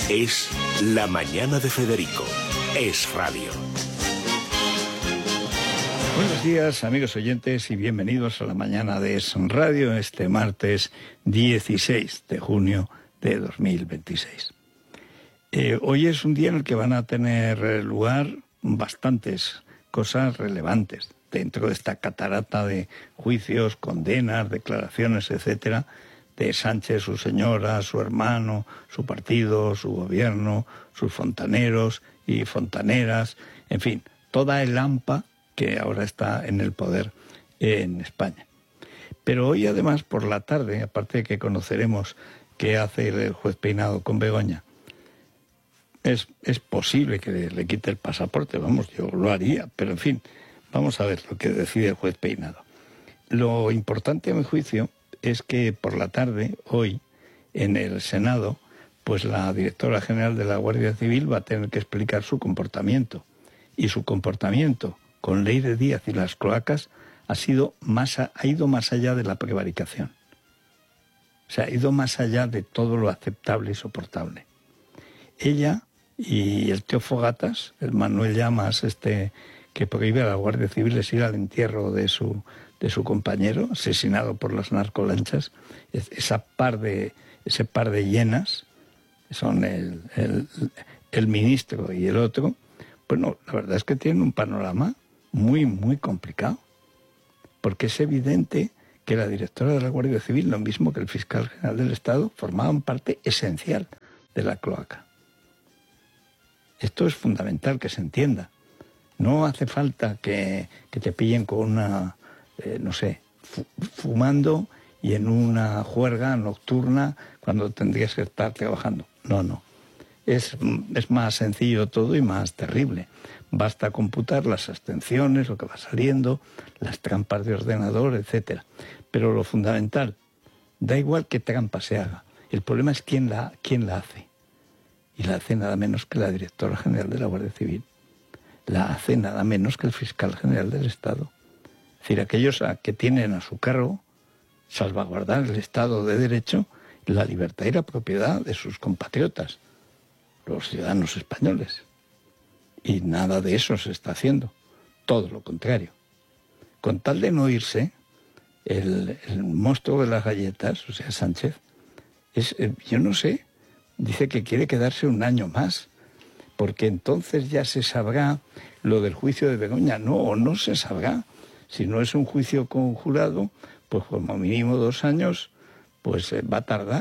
Es La Mañana de Federico. Es radio. Buenos días, amigos oyentes, y bienvenidos a La Mañana de Es Radio, este martes 16 de junio de 2026. Hoy es un día en el que van a tener lugar bastantes cosas relevantes dentro de esta catarata de juicios, condenas, declaraciones, etcétera, de Sánchez, su señora, su hermano, su partido, su gobierno, sus fontaneros y fontaneras, en fin, toda el hampa que ahora está en el poder en España. Pero hoy, además, por la tarde, aparte de que conoceremos qué hace el juez Peinado con Begoña, es posible que le quite el pasaporte, vamos, yo lo haría, pero en fin, vamos a ver lo que decide el juez Peinado. Lo importante, a mi juicio, es que por la tarde, hoy, en el Senado, pues la directora general de la Guardia Civil va a tener que explicar su comportamiento. Y su comportamiento con Ley de Díaz y las cloacas ha ido más allá de la prevaricación. O sea, ha ido más allá de todo lo aceptable y soportable. Ella y el tío Fogatas, el Manuel Llamas, que prohíbe a la Guardia Civil ir al entierro de su compañero, asesinado por las narcolanchas, ese par de hienas, son el ministro y el otro, bueno, la verdad es que tienen un panorama muy, muy complicado, porque es evidente que la directora de la Guardia Civil, lo mismo que el fiscal general del Estado, formaban parte esencial de la cloaca. Esto es fundamental que se entienda. No hace falta que te pillen con una, fumando y en una juerga nocturna cuando tendrías que estar trabajando. No. Es más sencillo todo y más terrible. Basta computar las abstenciones, lo que va saliendo, las trampas de ordenador, etcétera. Pero lo fundamental, da igual qué trampa se haga. El problema es quién la hace. Y la hace nada menos que la directora general de la Guardia Civil. La hace nada menos que el fiscal general del Estado. Es decir, aquellos que tienen a su cargo salvaguardar el Estado de Derecho, la libertad y la propiedad de sus compatriotas, los ciudadanos españoles. Y nada de eso se está haciendo. Todo lo contrario. Con tal de no irse, el monstruo de las galletas, o sea, Sánchez, yo no sé, dice que quiere quedarse un año más, porque entonces ya se sabrá lo del juicio de Begoña. No se sabrá. Si no es un juicio conjurado, pues como mínimo 2 años, pues va a tardar.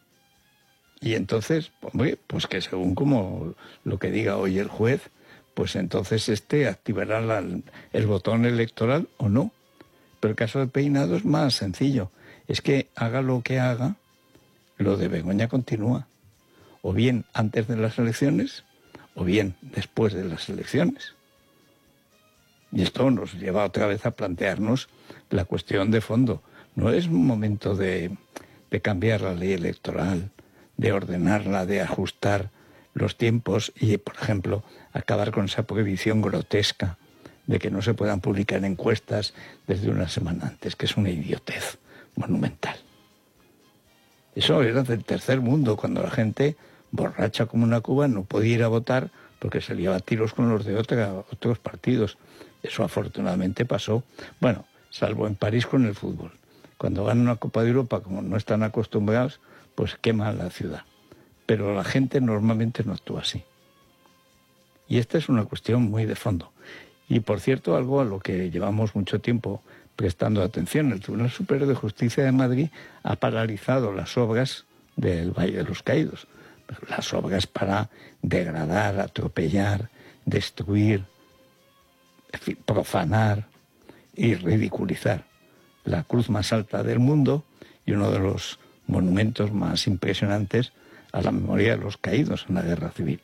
Y entonces, hombre, pues que según como lo que diga hoy el juez, pues entonces activará el botón electoral o no. Pero el caso de Peinado es más sencillo. Es que haga lo que haga, lo de Begoña continúa. O bien antes de las elecciones, o bien después de las elecciones. Y esto nos lleva otra vez a plantearnos la cuestión de fondo. No es un momento de cambiar la ley electoral, de ordenarla, de ajustar los tiempos y, por ejemplo, acabar con esa prohibición grotesca de que no se puedan publicar encuestas desde una semana antes, que es una idiotez monumental. Eso era del tercer mundo, cuando la gente, borracha como una cuba, no podía ir a votar porque se liaba a tiros con los de otros partidos. Eso afortunadamente pasó, bueno, salvo en París con el fútbol. Cuando ganan una Copa de Europa, como no están acostumbrados, pues queman la ciudad. Pero la gente normalmente no actúa así. Y esta es una cuestión muy de fondo. Y, por cierto, algo a lo que llevamos mucho tiempo prestando atención. El Tribunal Superior de Justicia de Madrid ha paralizado las obras del Valle de los Caídos. Las obras para degradar, atropellar, destruir, en fin, profanar y ridiculizar la cruz más alta del mundo y uno de los monumentos más impresionantes a la memoria de los caídos en la Guerra Civil.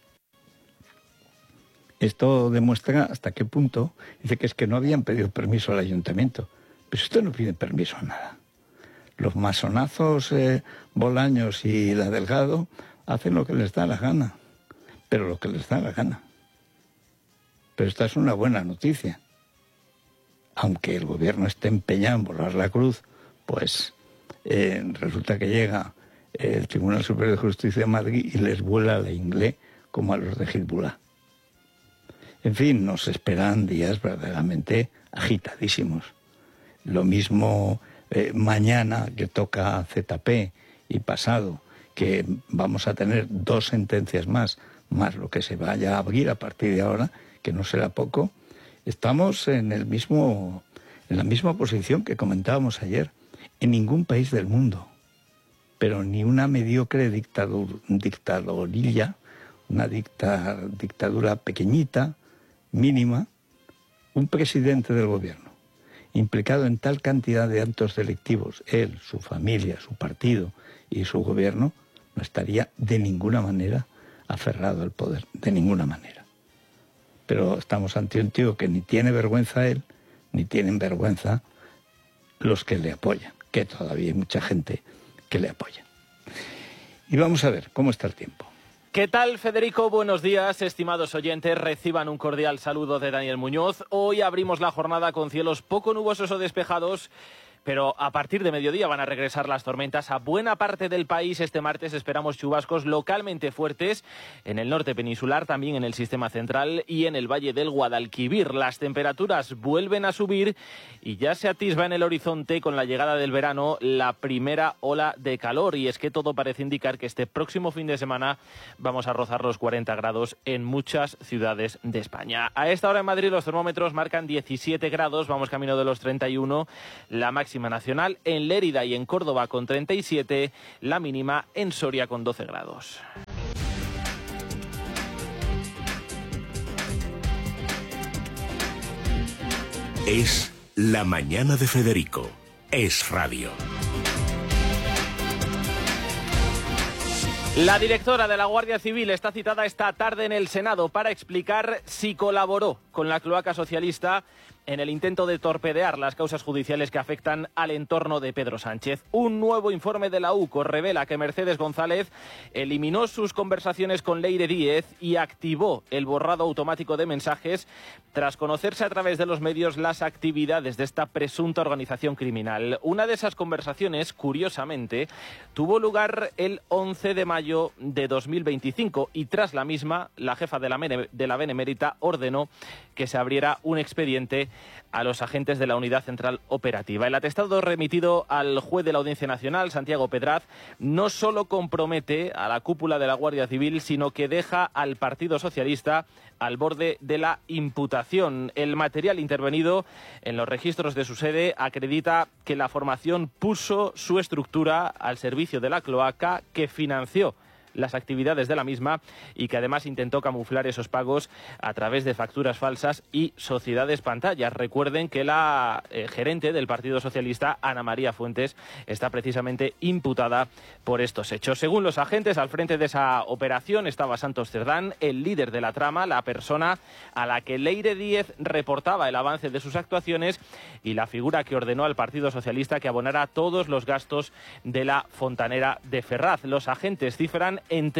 Esto demuestra hasta qué punto, dice que es que no habían pedido permiso al ayuntamiento. Pero esto no pide permiso a nada. Los masonazos Bolaños y la Delgado hacen lo que les da la gana, pero lo que les da la gana. Pero esta es una buena noticia. Aunque el gobierno esté empeñado en borrar la cruz, pues resulta que llega el Tribunal Superior de Justicia de Madrid y les vuela la inglés como a los de Hezbollah. En fin, nos esperan días verdaderamente agitadísimos. Lo mismo mañana, que toca ZP, y pasado, que vamos a tener 2 sentencias más lo que se vaya a abrir a partir de ahora, que no será poco. Estamos en la misma posición que comentábamos ayer. En ningún país del mundo, pero ni una mediocre dictadurilla, una dictadura pequeñita, mínima, un presidente del gobierno implicado en tal cantidad de actos delictivos, él, su familia, su partido y su gobierno, no estaría de ninguna manera aferrado al poder, de ninguna manera. Pero estamos ante un tío que ni tiene vergüenza él, ni tienen vergüenza los que le apoyan, que todavía hay mucha gente que le apoya. Y vamos a ver cómo está el tiempo. ¿Qué tal, Federico? Buenos días, estimados oyentes. Reciban un cordial saludo de Daniel Muñoz. Hoy abrimos la jornada con cielos poco nubosos o despejados, pero a partir de mediodía van a regresar las tormentas a buena parte del país. Este martes esperamos chubascos localmente fuertes en el norte peninsular, también en el sistema central y en el valle del Guadalquivir. Las temperaturas vuelven a subir y ya se atisba en el horizonte con la llegada del verano la primera ola de calor. Y es que todo parece indicar que este próximo fin de semana vamos a rozar los 40 grados en muchas ciudades de España. A esta hora en Madrid los termómetros marcan 17 grados, vamos camino de los 31, la máxima nacional en Lérida y en Córdoba con 37, la mínima en Soria con 12 grados. Es La Mañana de Federico. Es radio. La directora de la Guardia Civil está citada esta tarde en el Senado para explicar si colaboró con la cloaca socialista en el intento de torpedear las causas judiciales que afectan al entorno de Pedro Sánchez. Un nuevo informe de la UCO revela que Mercedes González eliminó sus conversaciones con Leire Díez y activó el borrado automático de mensajes tras conocerse a través de los medios las actividades de esta presunta organización criminal. Una de esas conversaciones, curiosamente, tuvo lugar el 11 de mayo de 2025 y tras la misma, la jefa de la Benemérita ordenó que se abriera un expediente a los agentes de la Unidad Central Operativa. El atestado remitido al juez de la Audiencia Nacional, Santiago Pedraz, no solo compromete a la cúpula de la Guardia Civil, sino que deja al Partido Socialista al borde de la imputación. El material intervenido en los registros de su sede acredita que la formación puso su estructura al servicio de la cloaca, que financió las actividades de la misma y que además intentó camuflar esos pagos a través de facturas falsas y sociedades pantallas. Recuerden que la gerente del Partido Socialista, Ana María Fuentes, está precisamente imputada por estos hechos. Según los agentes, al frente de esa operación estaba Santos Cerdán, el líder de la trama, la persona a la que Leire Díez reportaba el avance de sus actuaciones y la figura que ordenó al Partido Socialista que abonara todos los gastos de la fontanera de Ferraz. Los agentes cifran en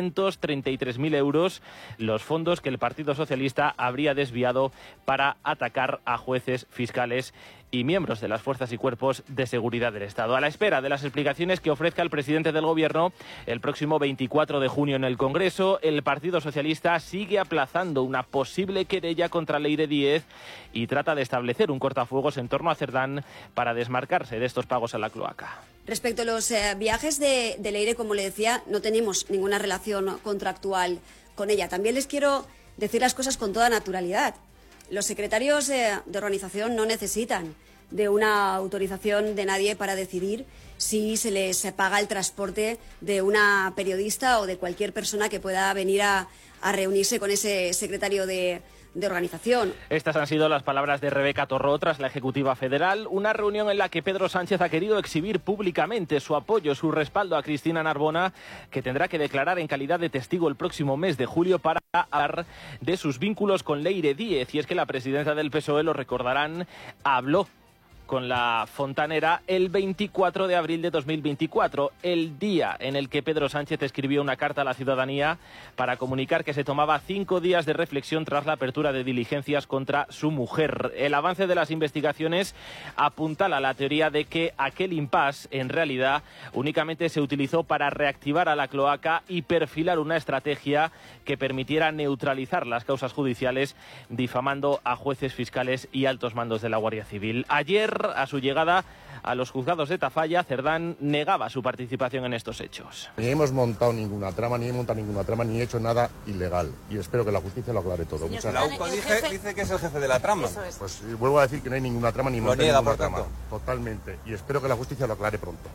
333.000 euros los fondos que el Partido Socialista habría desviado para atacar a jueces, fiscales y miembros de las fuerzas y cuerpos de seguridad del Estado. A la espera de las explicaciones que ofrezca el presidente del Gobierno el próximo 24 de junio en el Congreso, el Partido Socialista sigue aplazando una posible querella contra Leire Díez y trata de establecer un cortafuegos en torno a Cerdán para desmarcarse de estos pagos a la cloaca. Respecto a los viajes de Leire, como le decía, no tenemos ninguna relación contractual con ella. También les quiero decir las cosas con toda naturalidad. Los secretarios de organización no necesitan de una autorización de nadie para decidir si se les paga el transporte de una periodista o de cualquier persona que pueda venir a reunirse con ese secretario de organización. Estas han sido las palabras de Rebeca Torró tras la Ejecutiva Federal, una reunión en la que Pedro Sánchez ha querido exhibir públicamente su apoyo, su respaldo a Cristina Narbona, que tendrá que declarar en calidad de testigo el próximo mes de julio para hablar de sus vínculos con Leire Díez. Y es que la presidenta del PSOE, lo recordarán, habló con la fontanera el 24 de abril de 2024, el día en el que Pedro Sánchez escribió una carta a la ciudadanía para comunicar que se tomaba 5 días de reflexión tras la apertura de diligencias contra su mujer. El avance de las investigaciones apuntala la teoría de que aquel impasse en realidad únicamente se utilizó para reactivar a la cloaca y perfilar una estrategia que permitiera neutralizar las causas judiciales, difamando a jueces, fiscales y altos mandos de la Guardia Civil. Ayer, a su llegada a los juzgados de Tafalla, Cerdán negaba su participación en estos hechos. Ni hemos montado ninguna trama, ni he hecho nada ilegal. Y espero que la justicia lo aclare todo. Muchas La gracias. UCO dice que es el jefe de la trama. Pues vuelvo a decir que no hay ninguna trama ni monté ninguna trama. Totalmente. Y espero que la justicia lo aclare pronto.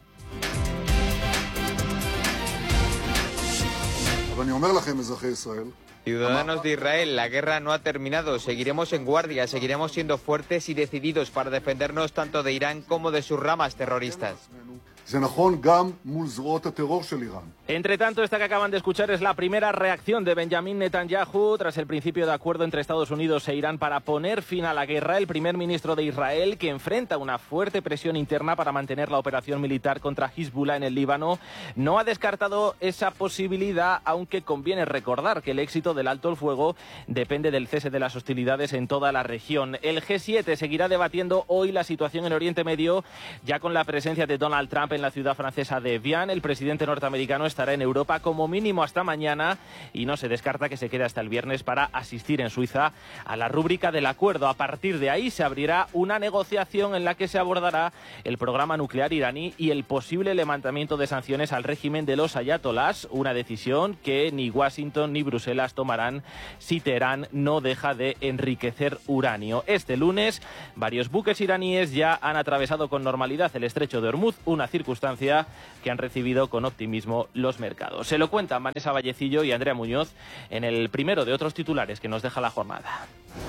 Ciudadanos de Israel, la guerra no ha terminado. Seguiremos en guardia, seguiremos siendo fuertes y decididos para defendernos tanto de Irán como de sus ramas terroristas. Entre tanto, esta que acaban de escuchar es la primera reacción de Benjamin Netanyahu tras el principio de acuerdo entre Estados Unidos e Irán para poner fin a la guerra. El primer ministro de Israel, que enfrenta una fuerte presión interna para mantener la operación militar contra Hezbollah en el Líbano, no ha descartado esa posibilidad, aunque conviene recordar que el éxito del alto el fuego depende del cese de las hostilidades en toda la región. El G7 seguirá debatiendo hoy la situación en Oriente Medio, ya con la presencia de Donald Trump en la ciudad francesa de Evian. El presidente norteamericano estará en Europa como mínimo hasta mañana y no se descarta que se quede hasta el viernes para asistir en Suiza a la rúbrica del acuerdo. A partir de ahí se abrirá una negociación en la que se abordará el programa nuclear iraní y el posible levantamiento de sanciones al régimen de los ayatolás, una decisión que ni Washington ni Bruselas tomarán si Teherán no deja de enriquecer uranio. Este lunes, varios buques iraníes ya han atravesado con normalidad el estrecho de Hormuz, una circunstancia que han recibido con optimismo los mercados. Se lo cuentan Vanessa Vallecillo y Andrea Muñoz en el primero de otros titulares que nos deja la jornada.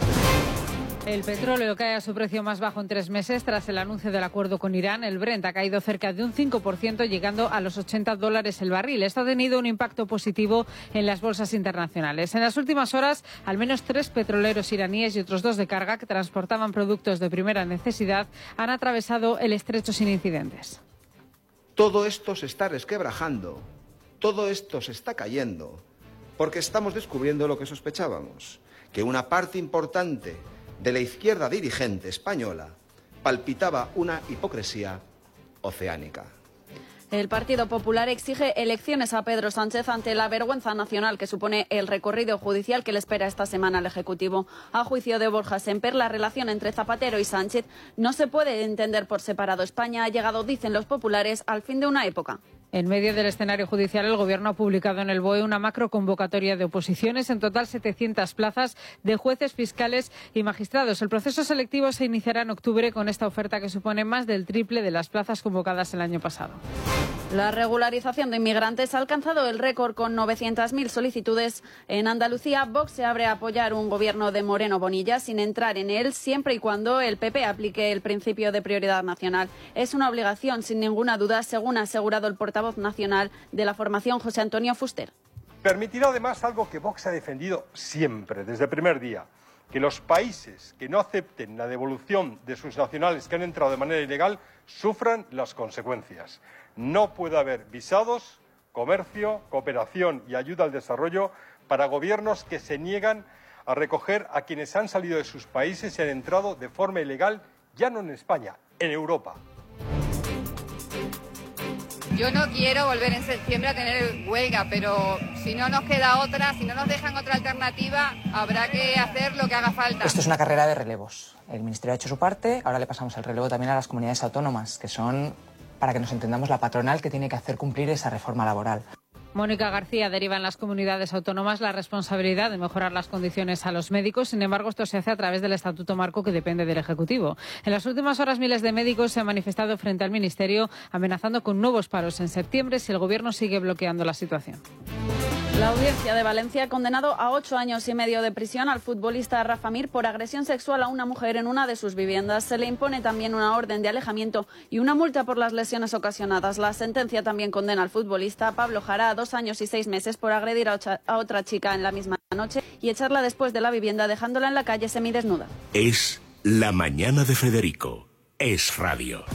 El petróleo cae a su precio más bajo en 3 meses tras el anuncio del acuerdo con Irán. El Brent ha caído cerca de un 5%, llegando a los $80 el barril. Esto ha tenido un impacto positivo en las bolsas internacionales. En las últimas horas, al menos 3 petroleros iraníes y otros 2 de carga que transportaban productos de primera necesidad han atravesado el estrecho sin incidentes. Todo esto se está resquebrajando, todo esto se está cayendo, porque estamos descubriendo lo que sospechábamos, que una parte importante de la izquierda dirigente española palpitaba una hipocresía oceánica. El Partido Popular exige elecciones a Pedro Sánchez ante la vergüenza nacional que supone el recorrido judicial que le espera esta semana al Ejecutivo. A juicio de Borja Semper, la relación entre Zapatero y Sánchez no se puede entender por separado. España ha llegado, dicen los populares, al fin de una época. En medio del escenario judicial, el Gobierno ha publicado en el BOE una macroconvocatoria de oposiciones, en total 700 plazas de jueces, fiscales y magistrados. El proceso selectivo se iniciará en octubre con esta oferta que supone más del triple de las plazas convocadas el año pasado. La regularización de inmigrantes ha alcanzado el récord con 900.000 solicitudes. En Andalucía, Vox se abre a apoyar un gobierno de Moreno Bonilla sin entrar en él, siempre y cuando el PP aplique el principio de prioridad nacional. Es una obligación, sin ninguna duda, según ha asegurado el portavoz nacional de la formación, José Antonio Fuster. Permitirá además algo que Vox ha defendido siempre, desde el primer día, que los países que no acepten la devolución de sus nacionales que han entrado de manera ilegal sufran las consecuencias. No puede haber visados, comercio, cooperación y ayuda al desarrollo para gobiernos que se niegan a recoger a quienes han salido de sus países y han entrado de forma ilegal, ya no en España, en Europa. Yo no quiero volver en septiembre a tener huelga, pero si no nos queda otra, si no nos dejan otra alternativa, habrá que hacer lo que haga falta. Esto es una carrera de relevos. El Ministerio ha hecho su parte, ahora le pasamos el relevo también a las comunidades autónomas, que son, para que nos entendamos, la patronal que tiene que hacer cumplir esa reforma laboral. Mónica García deriva en las comunidades autónomas la responsabilidad de mejorar las condiciones a los médicos. Sin embargo, esto se hace a través del Estatuto Marco que depende del Ejecutivo. En las últimas horas, miles de médicos se han manifestado frente al Ministerio amenazando con nuevos paros en septiembre si el Gobierno sigue bloqueando la situación. La Audiencia de Valencia ha condenado a 8 años y medio de prisión al futbolista Rafa Mir por agresión sexual a una mujer en una de sus viviendas. Se le impone también una orden de alejamiento y una multa por las lesiones ocasionadas. La sentencia también condena al futbolista Pablo Jara a 2 años y 6 meses por agredir a otra chica en la misma noche y echarla después de la vivienda dejándola en la calle semidesnuda. Es La Mañana de Federico. es radio.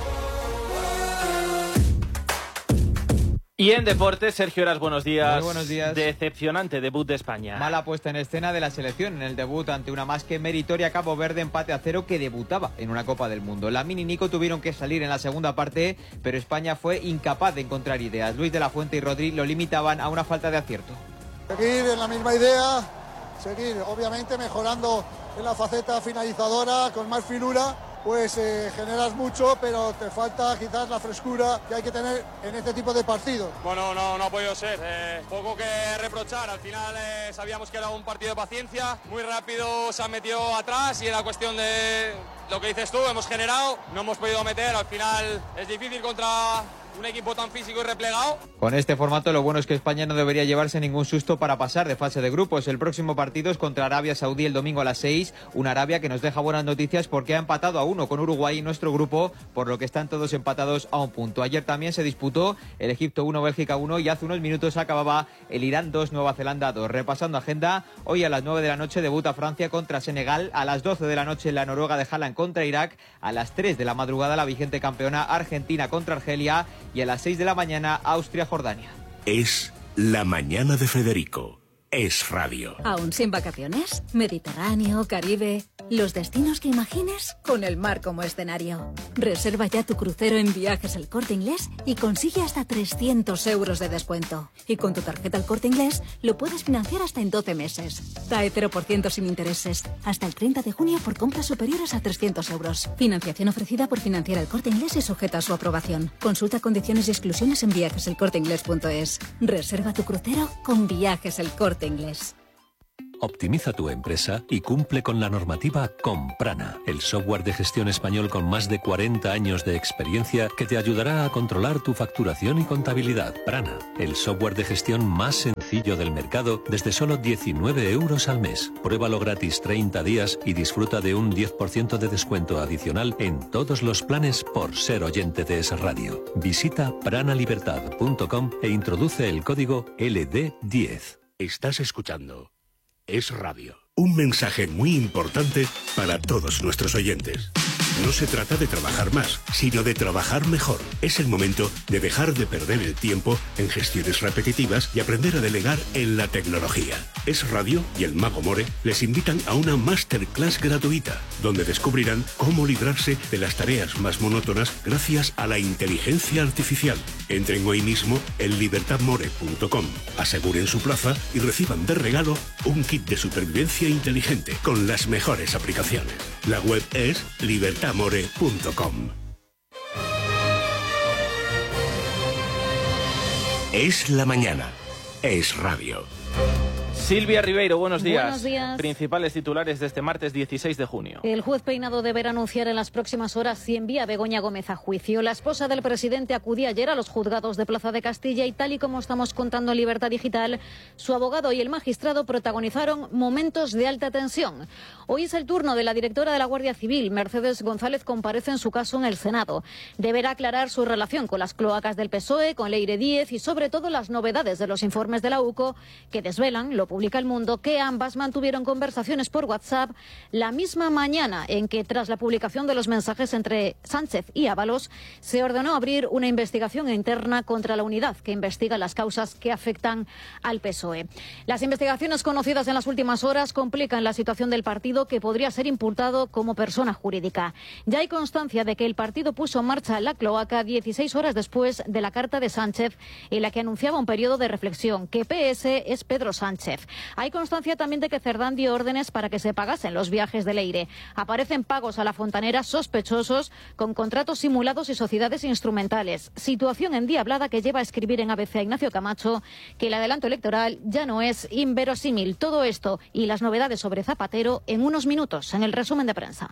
Y en deportes, Sergio Heras, buenos días. Muy buenos días. Decepcionante debut de España. Mala puesta en escena de la selección en el debut ante una más que meritoria Cabo Verde, empate a 0 que debutaba en una Copa del Mundo. Lamine y Nico tuvieron que salir en la segunda parte, pero España fue incapaz de encontrar ideas. Luis de la Fuente y Rodri lo limitaban a una falta de acierto. Seguir en la misma idea, seguir obviamente mejorando en la faceta finalizadora, con más finura. Pues generas mucho, pero te falta quizás la frescura que hay que tener en este tipo de partidos. Bueno, no ha podido ser. Poco que reprochar. Al final sabíamos que era un partido de paciencia. Muy rápido se han metido atrás y era cuestión de lo que dices tú. Hemos generado, no hemos podido meter. Al final es difícil contra un equipo tan físico y replegado. Con este formato lo bueno es que España no debería llevarse ningún susto para pasar de fase de grupos. El próximo partido es contra Arabia Saudí el domingo a las 6. Una Arabia que nos deja buenas noticias porque ha empatado a 1 con Uruguay en nuestro grupo, por lo que están todos empatados a un punto. Ayer también se disputó el Egipto 1, Bélgica 1 y hace unos minutos acababa el Irán 2, Nueva Zelanda 2. Repasando agenda, hoy a las 9 de la noche debuta Francia contra Senegal, a las 12 de la noche la Noruega de Haaland contra Irak, a las 3 de la madrugada la vigente campeona Argentina contra Argelia y a las 6 de la mañana Austria-Jordania. Es la mañana de Federico. Es radio. ¿Aún sin vacaciones? Mediterráneo, Caribe... Los destinos que imagines con el mar como escenario. Reserva ya tu crucero en Viajes El Corte Inglés y consigue hasta 300 euros de descuento. Y con tu tarjeta El Corte Inglés lo puedes financiar hasta en 12 meses. TAE 0% sin intereses. Hasta el 30 de junio por compras superiores a 300 euros. Financiación ofrecida por Financiera El Corte Inglés y sujeta a su aprobación. Consulta condiciones y exclusiones en viajeselcorteinglés.es. Reserva tu crucero con Viajes El Corte Inglés. Optimiza tu empresa y cumple con la normativa con Prana, el software de gestión español con más de 40 años de experiencia que te ayudará a controlar tu facturación y contabilidad. Prana, el software de gestión más sencillo del mercado desde solo 19 euros al mes. Pruébalo gratis 30 días y disfruta de un 10% de descuento adicional en todos los planes por ser oyente de Es Radio. Visita pranalibertad.com e introduce el código LD10. Estás escuchando Es Radio. Un mensaje muy importante para todos nuestros oyentes. No se trata de trabajar más, sino de trabajar mejor. Es el momento de dejar de perder el tiempo en gestiones repetitivas y aprender a delegar en la tecnología. Es Radio y el Mago More les invitan a una masterclass gratuita, donde descubrirán cómo librarse de las tareas más monótonas gracias a la inteligencia artificial. Entren hoy mismo en libertadmore.com, aseguren su plaza y reciban de regalo un kit de supervivencia inteligente con las mejores aplicaciones. La web es libertadmore.com. Es la mañana. Es radio. Silvia Ribeiro, buenos días. Buenos días. Principales titulares de este martes 16 de junio. El juez Peinado deberá anunciar en las próximas horas si envía a Begoña Gómez a juicio. La esposa del presidente acudía ayer a los juzgados de Plaza de Castilla y tal y como estamos contando en Libertad Digital, su abogado y el magistrado protagonizaron momentos de alta tensión. Hoy es el turno de la directora de la Guardia Civil, Mercedes González, comparece en su caso en el Senado. Deberá aclarar su relación con las cloacas del PSOE, con Leire Díez y sobre todo las novedades de los informes de la UCO que desvelan, lo publica El Mundo, que ambas mantuvieron conversaciones por WhatsApp la misma mañana en que, tras la publicación de los mensajes entre Sánchez y Ábalos, se ordenó abrir una investigación interna contra la unidad que investiga las causas que afectan al PSOE. Las investigaciones conocidas en las últimas horas complican la situación del partido, que podría ser imputado como persona jurídica. Ya hay constancia de que el partido puso en marcha la cloaca 16 horas después de la carta de Sánchez en la que anunciaba un periodo de reflexión, que PS es Pedro Sánchez. Hay constancia también de que Cerdán dio órdenes para que se pagasen los viajes de Leire. Aparecen pagos a la fontanera sospechosos con contratos simulados y sociedades instrumentales. Situación endiablada que lleva a escribir en ABC a Ignacio Camacho que el adelanto electoral ya no es inverosímil. Todo esto y las novedades sobre Zapatero en unos minutos en el resumen de prensa.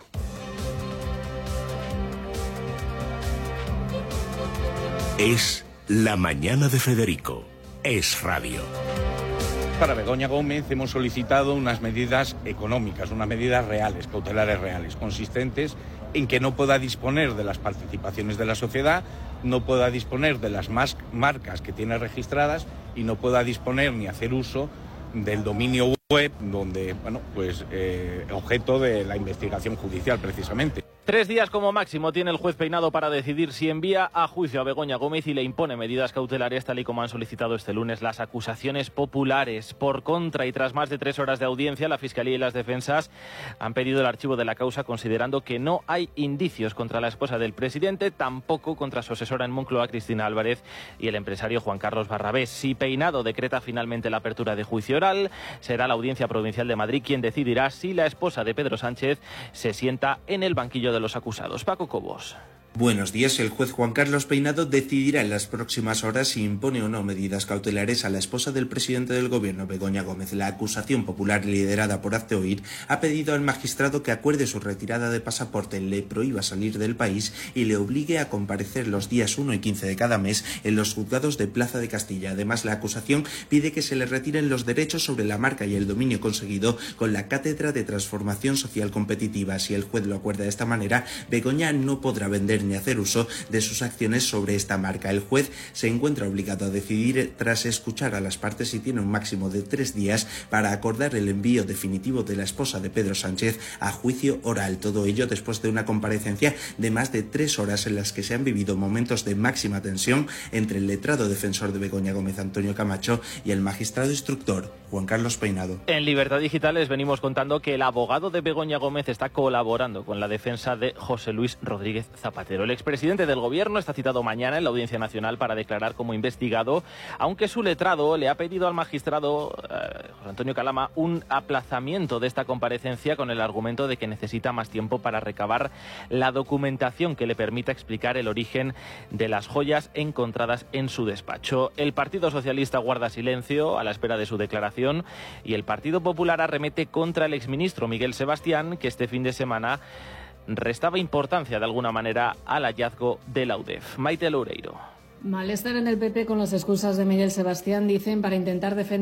Es la mañana de Federico. Es Radio. Para Begoña Gómez hemos solicitado unas medidas económicas, unas medidas reales, cautelares reales, consistentes en que no pueda disponer de las participaciones de la sociedad, no pueda disponer de las marcas que tiene registradas y no pueda disponer ni hacer uso del dominio web donde, objeto de la investigación judicial precisamente. 3 días como máximo tiene el juez Peinado para decidir si envía a juicio a Begoña Gómez y le impone medidas cautelares, tal y como han solicitado este lunes las acusaciones populares. Por contra, y tras más de 3 horas de audiencia, la Fiscalía y las defensas han pedido el archivo de la causa, considerando que no hay indicios contra la esposa del presidente, tampoco contra su asesora en Moncloa, Cristina Álvarez, y el empresario Juan Carlos Barrabés. Si Peinado decreta finalmente la apertura de juicio oral, será la Audiencia Provincial de Madrid quien decidirá si la esposa de Pedro Sánchez se sienta en el banquillo de los acusados. Paco Cobos. Buenos días. El juez Juan Carlos Peinado decidirá en las próximas horas si impone o no medidas cautelares a la esposa del presidente del gobierno, Begoña Gómez. La acusación popular liderada por Hazte Oír ha pedido al magistrado que acuerde su retirada de pasaporte, le prohíba salir del país y le obligue a comparecer los días 1 y 15 de cada mes en los juzgados de Plaza de Castilla. Además, la acusación pide que se le retiren los derechos sobre la marca y el dominio conseguido con la Cátedra de Transformación Social Competitiva. Si el juez lo acuerda de esta manera, Begoña no podrá vender ni hacer uso de sus acciones sobre esta marca. El juez se encuentra obligado a decidir tras escuchar a las partes y tiene un máximo de 3 días para acordar el envío definitivo de la esposa de Pedro Sánchez a juicio oral. Todo ello después de una comparecencia de más de 3 horas en las que se han vivido momentos de máxima tensión entre el letrado defensor de Begoña Gómez, Antonio Camacho, y el magistrado instructor, Juan Carlos Peinado. En Libertad Digital les venimos contando que el abogado de Begoña Gómez está colaborando con la defensa de José Luis Rodríguez Zapatero. El expresidente del gobierno está citado mañana en la Audiencia Nacional para declarar como investigado, aunque su letrado le ha pedido al magistrado José Antonio Calama un aplazamiento de esta comparecencia con el argumento de que necesita más tiempo para recabar la documentación que le permita explicar el origen de las joyas encontradas en su despacho. El Partido Socialista guarda silencio a la espera de su declaración y el Partido Popular arremete contra el exministro Miguel Sebastián, que este fin de semana restaba importancia de alguna manera al hallazgo de la UDEF. Maite Loureiro. Malestar en el PP con las excusas de Miguel Sebastián, dicen, para intentar defender